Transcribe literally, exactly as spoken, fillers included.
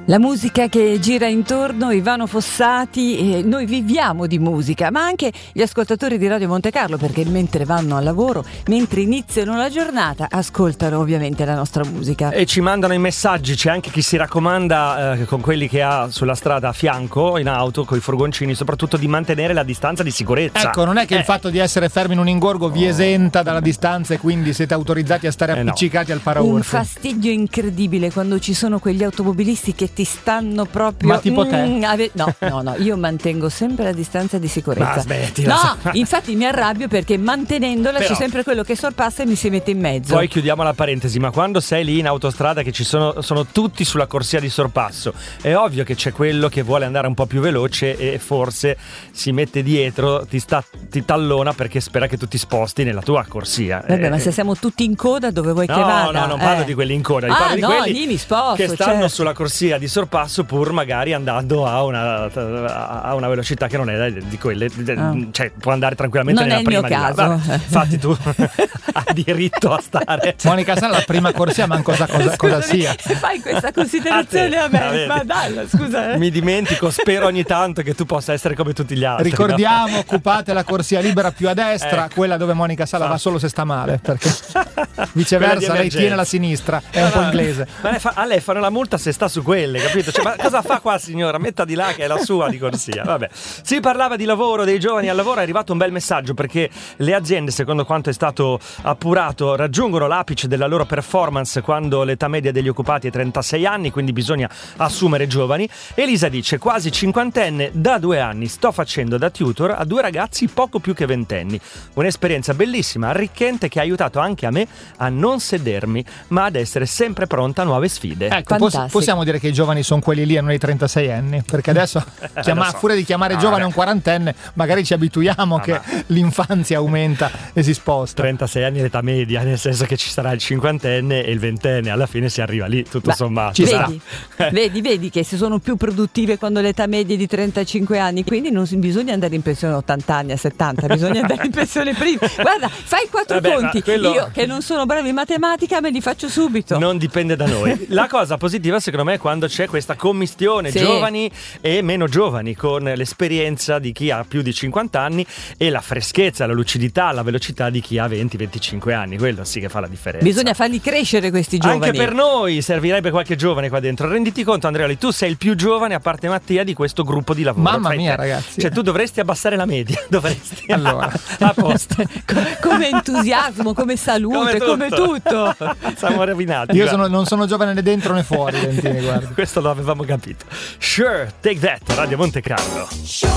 La musica che gira intorno, Ivano Fossati, eh, noi viviamo di musica, ma anche gli ascoltatori di Radio Monte Carlo, perché mentre vanno al lavoro, mentre iniziano la giornata, ascoltano ovviamente la nostra musica. E ci mandano i messaggi, c'è anche chi si raccomanda eh, con quelli che ha sulla strada a fianco, in auto, con i furgoncini, soprattutto di mantenere la distanza di sicurezza. Ecco, non è che eh. il fatto di essere fermi in un ingorgo vi esenta dalla distanza e quindi siete autorizzati a stare appiccicati eh al no. paraurti. Un fastidio incredibile quando ci sono quegli automobilisti che ti stanno proprio. Ma tipo te? Mm, ave- no, no, no, io mantengo sempre la distanza di sicurezza. Ma smettila. No, infatti mi arrabbio perché mantenendola Però, c'è sempre quello che sorpassa e mi si mette in mezzo. Poi chiudiamo la parentesi, ma quando sei lì in autostrada che ci sono, sono tutti sulla corsia di sorpasso, è ovvio che c'è quello che vuole andare un po' più veloce e forse si mette dietro, ti, sta, ti tallona perché spera che tu ti sposti nella tua corsia. Vabbè, eh, ma se siamo tutti in coda, dove vuoi no, che vada? No, non parlo eh. di quelli in coda, ah, parlo di no, quelli lì mi sposto, che stanno certo. sulla corsia di sorpasso pur magari andando a una, a una velocità che non è di quelle, Ah. cioè può andare tranquillamente Non nella è il mio prima di là. caso. Va, infatti tu hai diritto a stare. Monica Sala, la prima corsia, ma cosa, cosa, cosa sia? Se fai questa considerazione a, A me, te, ma dai, scusa. Eh. Mi dimentico, spero ogni tanto che tu possa essere come tutti gli altri. Ricordiamo, no? Occupate la corsia libera più a destra, Ecco. quella dove Monica Sala va solo se sta male, perché viceversa lei tiene la sinistra, è un po' inglese. Ma lei fa, a lei fanno la multa se sta su quelle, capito? Cioè, ma cosa fa qua signora? Metta di là che è la sua di corsia. Vabbè. Si parlava di lavoro, dei giovani al lavoro, è arrivato un bel messaggio perché le aziende, secondo quanto è stato appurato, raggiungono l'apice della loro performance quando l'età media degli occupati è trentasei anni, quindi bisogna assumere giovani. Elisa dice: quasi cinquantenne, da due anni sto facendo da tutor a due ragazzi poco più che ventenni. Un'esperienza bellissima, arricchente, che ha aiutato anche a me a non sedermi, ma ad essere sempre pronta a nuove sfide. Ecco, poss- possiamo dire che i giovani sono quelli lì e non i trentasei anni, perché adesso chiama- so. a furia di chiamare Ah, giovane beh. un quarantenne, magari ci abituiamo Ah, che ma- l'infanzia aumenta e si sposta. trentasei anni è l'età media, nel senso che ci sarà il cinquantenne e il ventenne, alla fine si arriva lì, tutto Beh, sommato. ci Sarà- Vedi, vedi, vedi che si sono più produttive quando l'età media è di trentacinque anni, quindi non si- bisogna andare in pensione a ottanta anni, a settanta, bisogna andare in pensione prima. Guarda, fai quattro Vabbè, ma conti, quello- io che non sono bravo in matematica me li faccio subito. Non dipende da noi. La cosa positiva secondo me è quando c'è questa commistione Sì. giovani e meno giovani, con l'esperienza di chi ha più di cinquanta anni e la freschezza, la lucidità, la velocità di chi ha venti venticinque anni. Quello sì che fa la differenza. Bisogna farli crescere questi giovani. Anche per noi servirebbe qualche giovane qua dentro. Renditi conto, Andreoli, tu sei il più giovane a parte Mattia di questo gruppo di lavoro. Mamma Fai mia, te. ragazzi. Cioè tu dovresti abbassare la media. Dovresti. Allora. A posto. Co- come entusiasmo, come salute, come tutto. Siamo rovinati. Io guarda. sono- non sono giovane né dentro né fuori, Lentini, guarda. Questo lo avevamo capito. Sure, take that, Radio Monte Carlo.